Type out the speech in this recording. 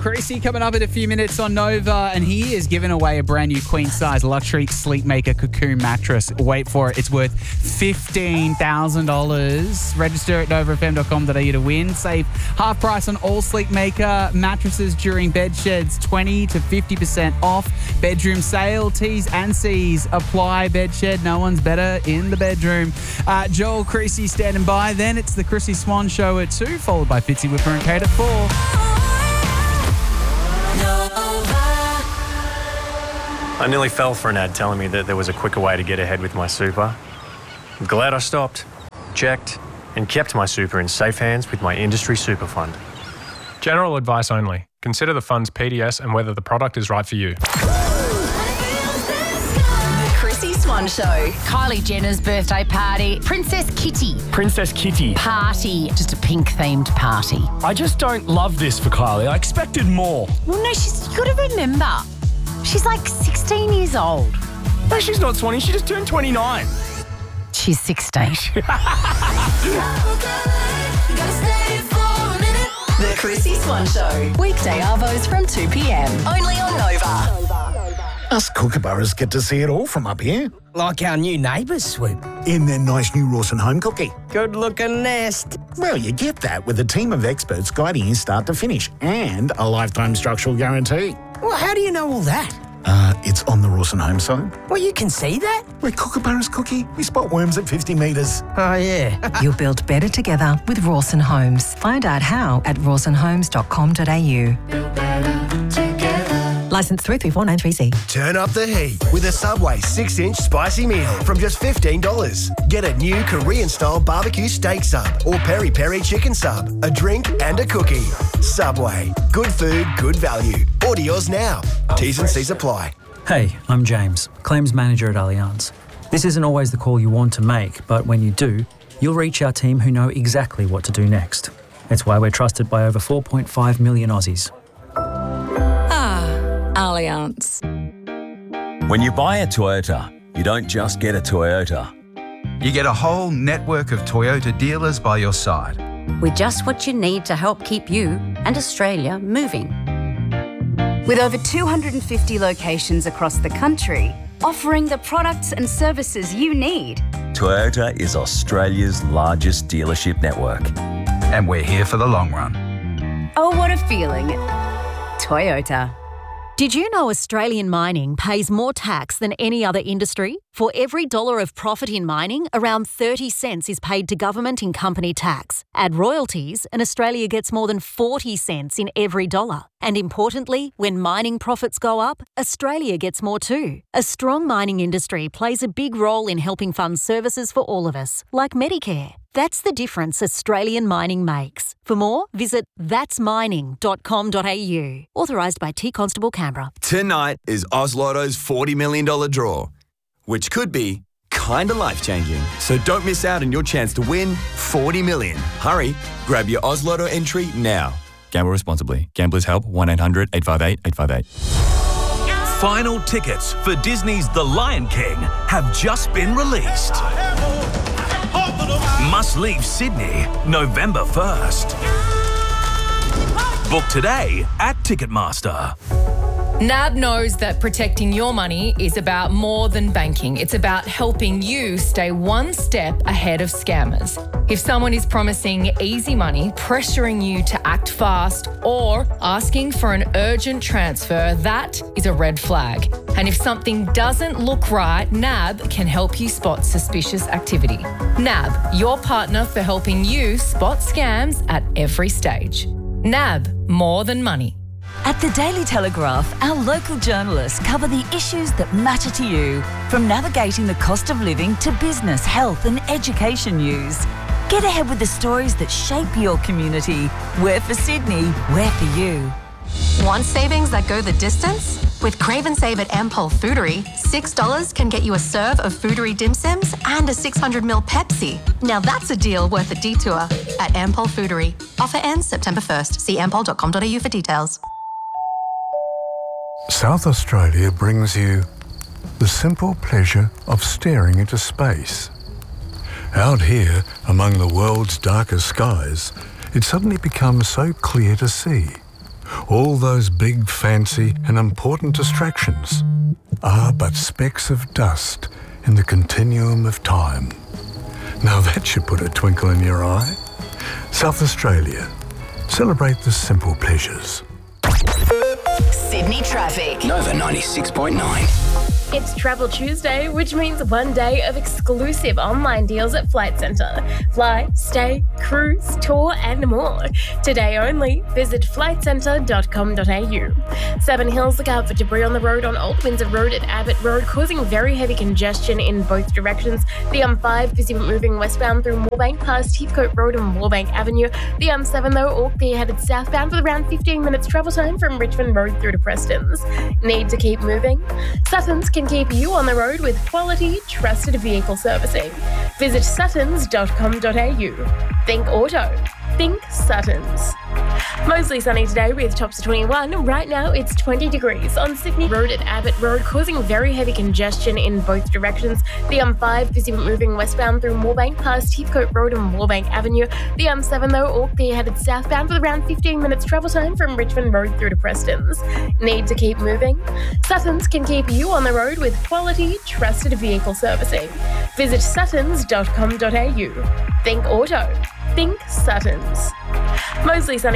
Creasy coming up in a few minutes on Nova, and he is giving away a brand new queen-size luxury Sleepmaker Cocoon mattress. Wait for it. It's worth $15,000. Register at novafm.com.au to win. Save half price on all Sleepmaker mattresses during bed sheds. 20 to 50% off. Bedroom sale. T's and C's apply. Bed shed. No one's better in the bedroom. Joel Creasy standing by. Then it's the Chrissy Swan Show at 2, followed by Fitzy Whipper and Kate at 4. I nearly fell for an ad telling me that there was a quicker way to get ahead with my super. I'm glad I stopped, checked, and kept my super in safe hands with my industry super fund. General advice only. Consider the fund's PDS and whether the product is right for you. The Chrissy Swan Show. Kylie Jenner's birthday party. Princess Kitty Princess Kitty. party. Just a pink-themed party. I just don't love this for Kylie. I expected more. Well, no, you got to remember, she's like 16 years old. No, she's not 20. She just turned 29. She's 16. The Chrissy Swan Show. Weekday arvos from 2 p.m. Only on Nova. Us kookaburras get to see it all from up here. Like our new neighbours, Swoop. In their nice new Rawson home cookie. Good-looking nest. Well, you get that with a team of experts guiding you start to finish and a lifetime structural guarantee. Well, how do you know all that? It's on the Rawson home site. Well, you can see that? Where kookaburras cookie, we spot worms at 50 metres. Oh, yeah. You'll build better together with Rawson Homes. Find out how at rawsonhomes.com.au. Licence 334930C. Turn up the heat with a Subway 6-inch spicy meal from just $15. Get a new Korean-style barbecue steak sub or peri-peri chicken sub, a drink and a cookie. Subway. Good food, good value. Order yours now. T's and C's apply. Hey, I'm James, Claims Manager at Allianz. This isn't always the call you want to make, but when you do, you'll reach our team who know exactly what to do next. It's why we're trusted by over 4.5 million Aussies. Allianz. When you buy a Toyota, you don't just get a Toyota. You get a whole network of Toyota dealers by your side. With just what you need to help keep you and Australia moving. With over 250 locations across the country, offering the products and services you need. Toyota is Australia's largest dealership network. And we're here for the long run. Oh, what a feeling. Toyota. Did you know Australian mining pays more tax than any other industry? For every dollar of profit in mining, around 30 cents is paid to government in company tax. Add royalties, and Australia gets more than 40 cents in every dollar. And importantly, when mining profits go up, Australia gets more too. A strong mining industry plays a big role in helping fund services for all of us, like Medicare. That's the difference Australian mining makes. For more, visit thatsmining.com.au. Authorised by T Constable Canberra. Tonight is Oz Lotto's $40 million draw, which could be kinda life-changing. So don't miss out on your chance to win $40 million. Hurry, grab your Oz Lotto entry now. Gamble responsibly. Gamblers Help 1-800-858-858. Final tickets for Disney's The Lion King have just been released. Must leave Sydney November 1st. Book today at Ticketmaster. NAB knows that protecting your money is about more than banking. It's about helping you stay one step ahead of scammers. If someone is promising easy money, pressuring you to act fast, or asking for an urgent transfer, that is a red flag. And if something doesn't look right, NAB can help you spot suspicious activity. NAB, your partner for helping you spot scams at every stage. NAB, more than money. At the Daily Telegraph, our local journalists cover the issues that matter to you, from navigating the cost of living to business, health and education news. Get ahead with the stories that shape your community. We're for Sydney, we're for you. Want savings that go the distance? With Crave and Save at Ampol Foodery, $6 can get you a serve of Foodery dim sims and a 600ml Pepsi. Now that's a deal worth a detour at Ampol Foodery. Offer ends September 1st. See ampol.com.au for details. South Australia brings you the simple pleasure of staring into space. Out here, among the world's darkest skies, it suddenly becomes so clear to see. All those big, fancy and important distractions are but specks of dust in the continuum of time. Now that should put a twinkle in your eye. South Australia. Celebrate the simple pleasures. Sydney traffic. Nova 96.9. It's Travel Tuesday, which means one day of exclusive online deals at Flight Centre. Fly, stay, cruise, tour and more. Today only, visit flightcentre.com.au. Seven Hills, look out for debris on the road on Old Windsor Road and Abbott Road, causing very heavy congestion in both directions. The M5 busy moving westbound through Moorebank past Heathcote Road and Moorebank Avenue. The M7 though, all clear headed southbound with around 15 minutes travel time from Richmond Road through to Preston's. Need to keep moving? Suttons can keep you on the road with quality, trusted vehicle servicing. Visit suttons.com.au. Think auto. Think Suttons. Mostly sunny today with tops of 21. Right now it's 20 degrees on Sydney Road and Abbott Road, causing very heavy congestion in both directions. The M5 busy moving westbound through Moorebank past Heathcote Road and Moorebank Avenue. The M7 though, all clear headed southbound with around 15 minutes travel time from Richmond Road through to Preston's. Need to keep moving? Suttons can keep you on the road with quality, trusted vehicle servicing. Visit suttons.com.au. Think auto. Think Suttons. Mostly sunny